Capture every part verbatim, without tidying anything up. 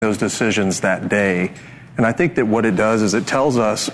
those decisions that day. And I think that what it does is it tells us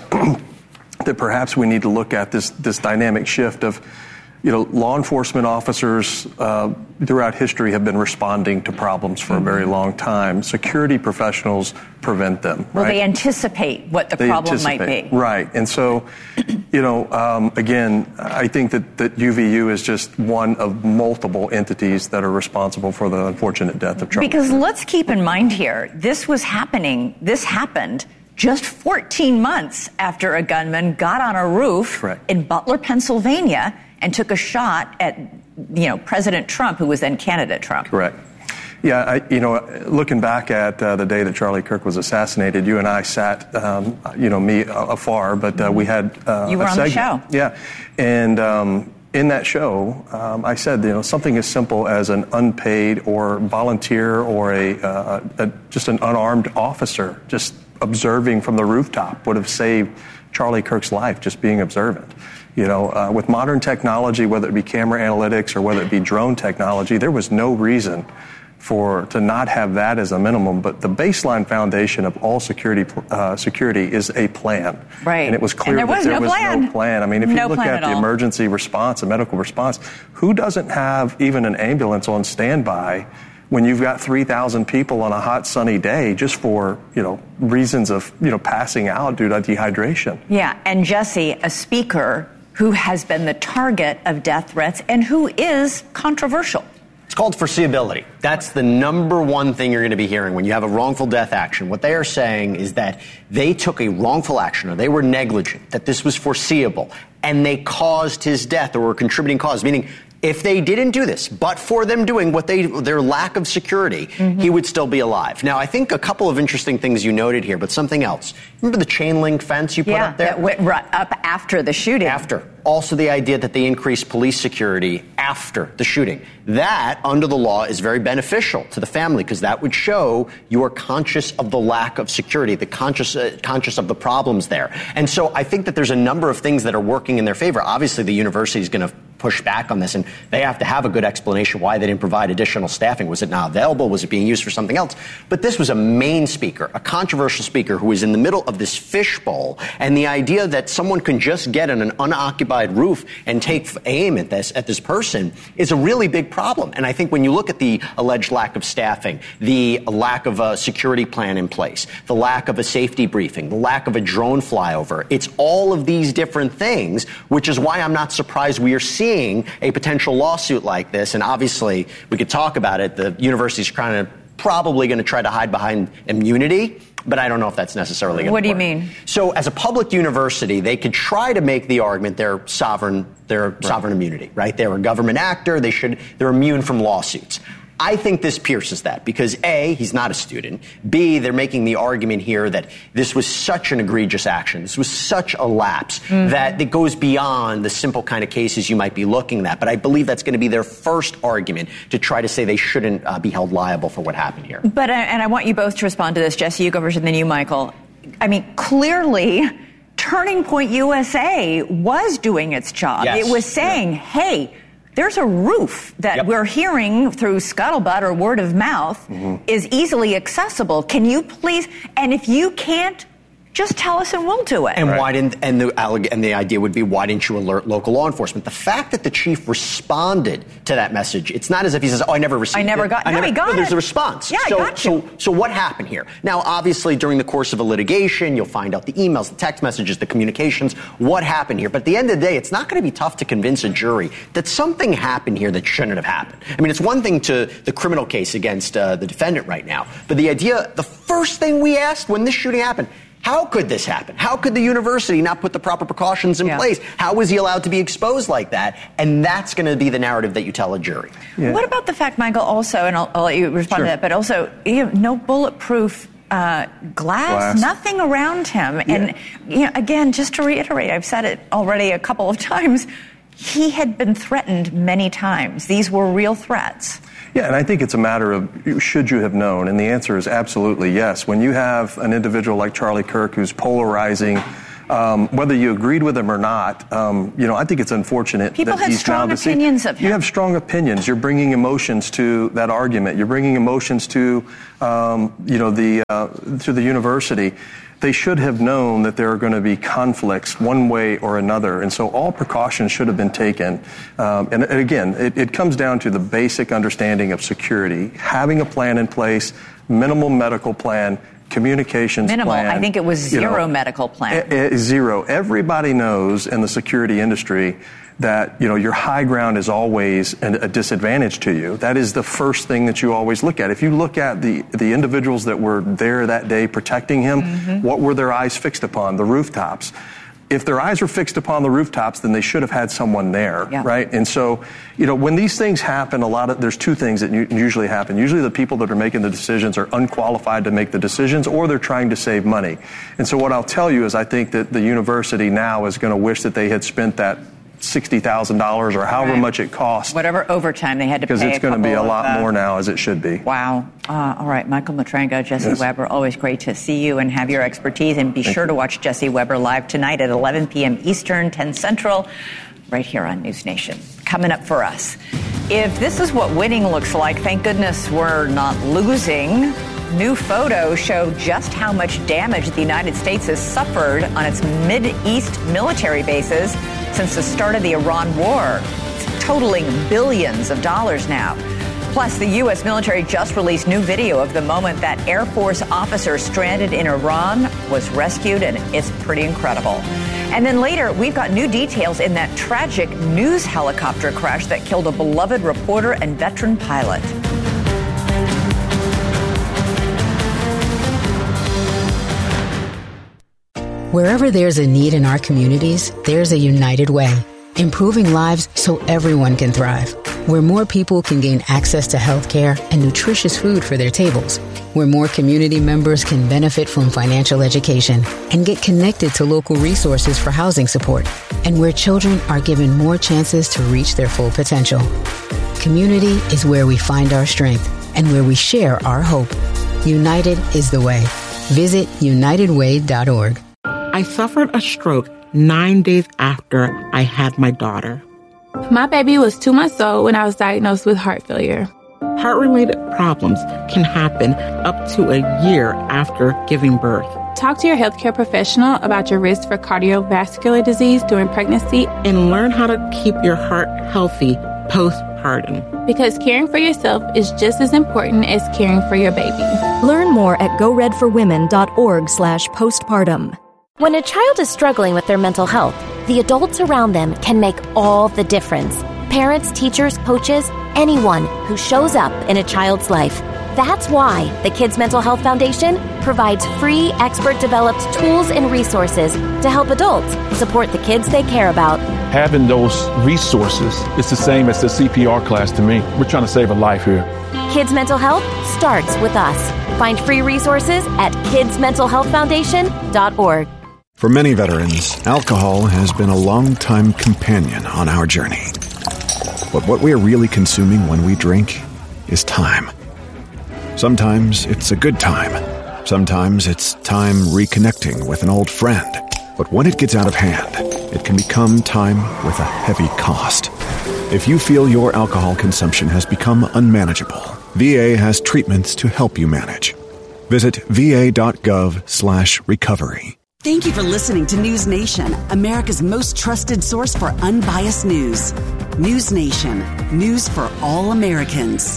that perhaps we need to look at this this dynamic shift of, you know, law enforcement officers uh, throughout history have been responding to problems for mm-hmm. a very long time. Security professionals prevent them. Well, right? they anticipate what the they problem anticipate. might be. Right. And so, you know, um, again, I think that, that U V U is just one of multiple entities that are responsible for the unfortunate death of Charlie. Because let's keep in mind here, this was happening, this happened just fourteen months after a gunman got on a roof Correct. in Butler, Pennsylvania, and took a shot at, you know, President Trump, who was then candidate Trump. Correct. Yeah, I, you know, looking back at uh, the day that Charlie Kirk was assassinated, you and I sat, um, you know, me afar, but uh, we had uh, you were a on segment. the show. Yeah, and um, in that show, um, I said, you know, something as simple as an unpaid or volunteer or a, uh, a just an unarmed officer just observing from the rooftop would have saved Charlie Kirk's life, just being observant. You know, uh, with modern technology, whether it be camera analytics or whether it be drone technology, there was no reason for to not have that as a minimum. But the baseline foundation of all security uh, security is a plan. Right. And it was clear there that was there no was plan. no plan. I mean, if no you look at, at the emergency response, the medical response, who doesn't have even an ambulance on standby when you've got three thousand people on a hot, sunny day just for, you know, reasons of, you know, passing out due to dehydration? Yeah. And Jesse, a speaker who has been the target of death threats and who is controversial. It's called foreseeability. That's the number one thing you're going to be hearing when you have a wrongful death action. What they are saying is that they took a wrongful action or they were negligent, that this was foreseeable, and they caused his death or were a contributing cause, meaning if they didn't do this, but for them doing what they, their lack of security, mm-hmm. he would still be alive. Now, I think a couple of interesting things you noted here, but something else. Remember the chain link fence you put yeah, up there? that went right up after the shooting. After. Also the idea that they increased police security after the shooting. That, under the law, is very beneficial to the family because that would show you are conscious of the lack of security, the conscious uh, conscious of the problems there. And so I think that there's a number of things that are working in their favor. Obviously, the university is going to push back on this, and they have to have a good explanation why they didn't provide additional staffing. Was it not available? Was it being used for something else? But this was a main speaker, a controversial speaker who was in the middle of this fishbowl, and the idea that someone can just get on an unoccupied roof and take aim at this at this person is a really big problem. And I think when you look at the alleged lack of staffing, the lack of a security plan in place, the lack of a safety briefing, the lack of a drone flyover, it's all of these different things, which is why I'm not surprised we are seeing a potential lawsuit like this. And obviously, we could talk about it. The university's trying to probably going to try to hide behind immunity, but I don't know if that's necessarily going to work. What do you mean? So as a public university, they could try to make the argument they're sovereign, they're right. sovereign immunity, right? They're a government actor. They should, they're immune from lawsuits. I think this pierces that because A, he's not a student. B, they're making the argument here that this was such an egregious action. This was such a lapse mm-hmm. that it goes beyond the simple kind of cases you might be looking at. But I believe that's going to be their first argument to try to say they shouldn't uh, be held liable for what happened here. But, uh, and I want you both to respond to this. Jesse, you go first and then you, Michael. I mean, clearly, Turning Point U S A was doing its job. Yes. It was saying, yeah. hey, there's a roof that yep. we're hearing through scuttlebutt or word of mouth mm-hmm. is easily accessible. Can you please? And if you can't, just tell us and we'll do it. And right. why didn't? And the and the idea would be, why didn't you alert local law enforcement? The fact that the chief responded to that message, it's not as if he says, "Oh, I never received it." I never got. I no, never, he got no, it. There's a response. Yeah, so, I got you. So, so what happened here? Now, obviously, during the course of a litigation, you'll find out the emails, the text messages, the communications. What happened here? But at the end of the day, it's not going to be tough to convince a jury that something happened here that shouldn't have happened. I mean, it's one thing to the criminal case against uh, the defendant right now, but the idea, the first thing we asked when this shooting happened. How could this happen? How could the university not put the proper precautions in yeah. place? How was he allowed to be exposed like that? And that's going to be the narrative that you tell a jury. Yeah. What about the fact, Michael, also, and I'll, I'll let you respond sure. to that, but also, you know, no bulletproof uh, glass, glass, nothing around him. Yeah. And, you know, again, just to reiterate, I've said it already a couple of times, he had been threatened many times. These were real threats. Yeah, and I think it's a matter of should you have known, and the answer is absolutely yes. When you have an individual like Charlie Kirk who's polarizing, um, whether you agreed with him or not, um, you know, I think it's unfortunate People that had he's strong now deceived. opinions of him. You have strong opinions. You're bringing emotions to that argument. You're bringing emotions to, um, you know, the uh, to the university. They should have known that there are going to be conflicts one way or another. And so all precautions should have been taken. Um, and, and again, it, it comes down to the basic understanding of security, having a plan in place, minimal medical plan, communications Minimal. plan. I think it was zero you know, medical plan. A, a, zero. Everybody knows in the security industry that, you know, your high ground is always a disadvantage to you. That is the first thing that you always look at. If you look at the, the individuals that were there that day protecting him, mm-hmm. what were their eyes fixed upon? The rooftops. If their eyes were fixed upon the rooftops, then they should have had someone there, yeah. right? And so, you know, when these things happen, a lot of, there's two things that usually happen. Usually the people that are making the decisions are unqualified to make the decisions, or they're trying to save money. And so what I'll tell you is I think that the university now is going to wish that they had spent that sixty thousand dollars or however right. much it cost. Whatever overtime they had to pay. Because it's going to be a lot of, uh, more now, as it should be. Wow. Uh, all right, Michael Matranga, Jesse yes. Weber, always great to see you and have your expertise. And be Thank sure you. to watch Jesse Weber live tonight at eleven p.m. Eastern, ten Central, right here on News Nation. Coming up for us. If this is what winning looks like, thank goodness we're not losing. New photos show just how much damage the United States has suffered on its Mid-East military bases since the start of the Iran war. It's totaling billions of dollars now. Plus, the U S military just released new video of the moment that Air Force officer stranded in Iran was rescued, and it's pretty incredible. And then later, we've got new details in that tragic news helicopter crash that killed a beloved reporter and veteran pilot. Wherever there's a need in our communities, there's a United Way, improving lives so everyone can thrive. Where more people can gain access to health care and nutritious food for their tables. Where more community members can benefit from financial education and get connected to local resources for housing support. And where children are given more chances to reach their full potential. Community is where we find our strength and where we share our hope. United is the way. Visit united way dot org. I suffered a stroke nine days after I had my daughter. My baby was two months old when I was diagnosed with heart failure. Heart-related problems can happen up to a year after giving birth. Talk to your healthcare professional about your risk for cardiovascular disease during pregnancy and learn how to keep your heart healthy postpartum. Because caring for yourself is just as important as caring for your baby. Learn more at go red for women dot org slash postpartum. When a child is struggling with their mental health, the adults around them can make all the difference. Parents, teachers, coaches, anyone who shows up in a child's life. That's why the Kids Mental Health Foundation provides free, expert-developed tools and resources to help adults support the kids they care about. Having those resources is the same as the C P R class to me. We're trying to save a life here. Kids Mental Health starts with us. Find free resources at kids mental health foundation dot org. For many veterans, alcohol has been a long-time companion on our journey. But what we are really consuming when we drink is time. Sometimes it's a good time. Sometimes it's time reconnecting with an old friend. But when it gets out of hand, it can become time with a heavy cost. If you feel your alcohol consumption has become unmanageable, V A has treatments to help you manage. Visit va.gov slash recovery. Thank you for listening to News Nation, America's most trusted source for unbiased news. News Nation, news for all Americans.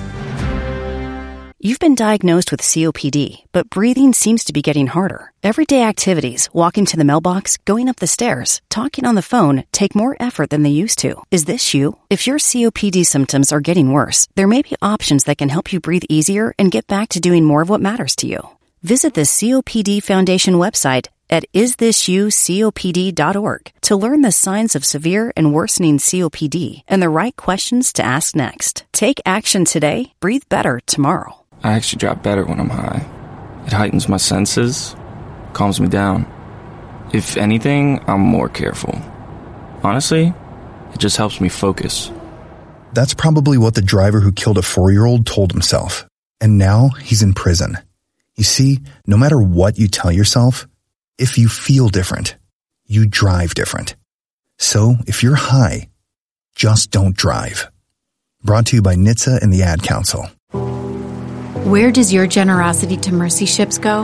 You've been diagnosed with C O P D, but breathing seems to be getting harder. Everyday activities, walking to the mailbox, going up the stairs, talking on the phone, take more effort than they used to. Is this you? If your C O P D symptoms are getting worse, there may be options that can help you breathe easier and get back to doing more of what matters to you. Visit the C O P D Foundation website at is this you copd dot org to learn the signs of severe and worsening C O P D and the right questions to ask next. Take action today. Breathe better tomorrow. I actually drop better when I'm high. It heightens my senses, calms me down. If anything, I'm more careful. Honestly, it just helps me focus. That's probably what the driver who killed a four-year-old told himself. And now he's in prison. You see, no matter what you tell yourself, if you feel different, you drive different. So if you're high, just don't drive. Brought to you by N H T S A and the Ad Council. Where does your generosity to mercy ships go?